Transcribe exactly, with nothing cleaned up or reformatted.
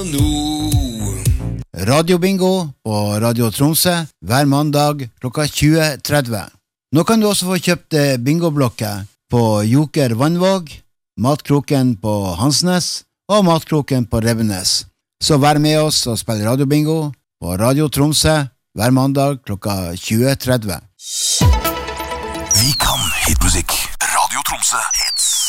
Radiobingo på Radio Tromsø hver mandag klokka tjue tretti. Nå kan du også få kjøpt bingoblokker på Joker Vannvåg, Matkroken på Hansnes og Matkroken på Revenes. Så vær med oss og spill radiobingo på Radio Tromsø hver mandag klokka tjue tretti. Vi kan hitmusikk. Radio Tromsø.